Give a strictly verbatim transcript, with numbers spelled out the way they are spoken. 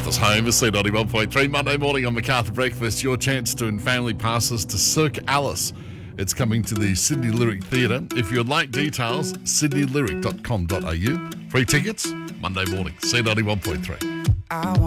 MacArthur's home is C ninety-one point three. Monday morning on MacArthur Breakfast, your chance to win family passes to Cirque Alice. It's coming to the Sydney Lyric Theatre. If you'd like details, sydney lyric dot com dot a u. Free tickets, Monday morning, C ninety-one point three.